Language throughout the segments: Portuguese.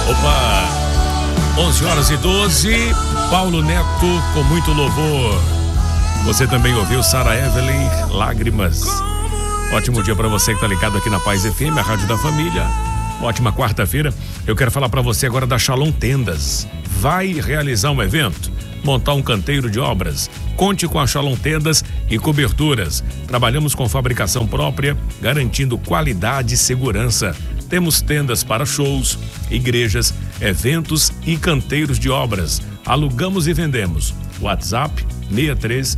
Opa! 11h12, Paulo Neto com muito louvor. Você também ouviu Sarah Evelyn, Lágrimas. Ótimo dia para você que tá ligado aqui na Paz FM, a rádio da família. Ótima quarta-feira. Eu quero falar para você agora da Shalom Tendas. Vai realizar um evento, montar um canteiro de obras. Conte com a Shalom Tendas e Coberturas. Trabalhamos com fabricação própria, garantindo qualidade e segurança. Temos tendas para shows, igrejas, eventos e canteiros de obras. Alugamos e vendemos. WhatsApp 63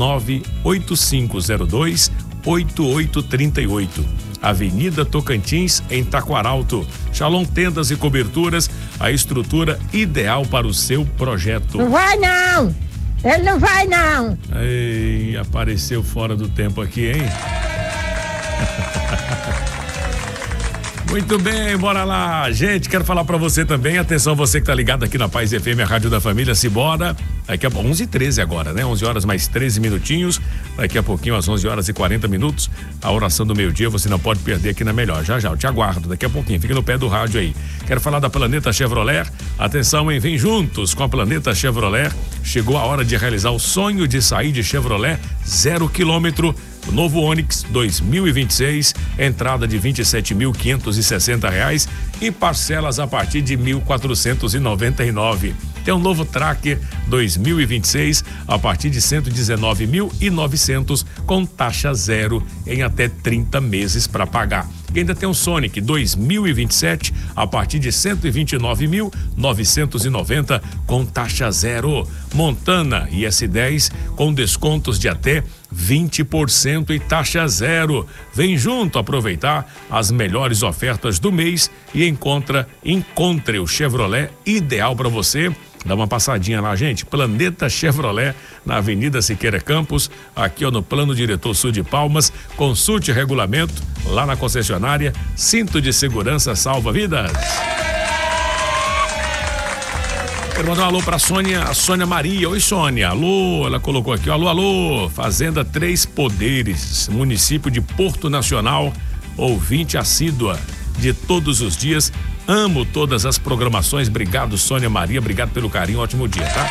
98502 8838. Avenida Tocantins, em Taquaralto. Shalom Tendas e Coberturas, a estrutura ideal para o seu projeto. Não vai não! Ele não vai não! Ei, apareceu fora do tempo aqui, hein? Muito bem, bora lá. Gente, quero falar pra você também, atenção, você que tá ligado aqui na Paz FM, a rádio da família, se bora. Daqui a 11h13 agora, né? 11 horas mais 13 minutinhos. Daqui a pouquinho, às 11 horas e 40 minutos, a oração do meio-dia, você não pode perder aqui na Melhor. Já, eu te aguardo, daqui a pouquinho, fica no pé do rádio aí. Quero falar da Planeta Chevrolet. Atenção, hein? Vem juntos com a Planeta Chevrolet. Chegou a hora de realizar o sonho de sair de Chevrolet 0 km. O novo Onix 2026, entrada de R$ 27.560 e parcelas a partir de R$ 1.499. Tem um novo Tracker 2026 a partir de R$ 119.900 com taxa zero em até 30 meses para pagar. E ainda tem um Sonic 2027 a partir de R$ 129.990 com taxa zero. Montana IS10 com descontos de até 20% e taxa zero. Vem junto aproveitar as melhores ofertas do mês e encontre o Chevrolet ideal para você. Dá uma passadinha lá, gente. Planeta Chevrolet, na Avenida Siqueira Campos, aqui no Plano Diretor Sul de Palmas. Consulte regulamento lá na concessionária. Cinto de segurança salva vidas. Quero mandar um alô pra Sônia, a Sônia Maria. Oi, Sônia. Alô, ela colocou aqui, alô, alô. Fazenda Três Poderes, município de Porto Nacional, ouvinte assídua de todos os dias. Amo todas as programações. Obrigado, Sônia Maria. Obrigado pelo carinho. Ótimo dia, tá?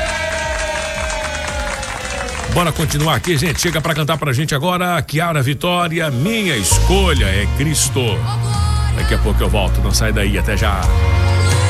Bora continuar aqui, gente. Chega pra cantar pra gente agora. Kiara Vitória, minha escolha é Cristo. Daqui a pouco eu volto. Não sai daí. Até já.